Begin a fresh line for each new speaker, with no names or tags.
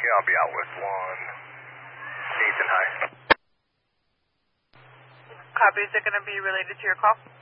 Yeah, I'll be out with 1 Ethan High.
Copy. Is it going to be related to your call?